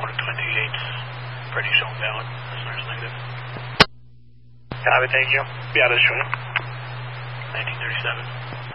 128's pretty shown valid. Listener's negative. Copy, thank you. Yeah, that's true. 1937.